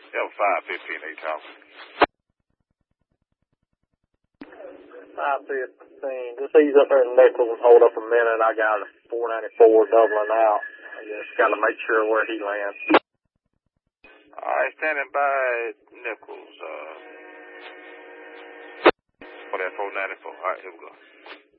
That was 515 they talking. 515. Just ease up there in Nichols and hold up a minute. I got a 494 doubling out. I just got to make sure where he lands. All right, standing by Nichols. For that 494. All right, here we go.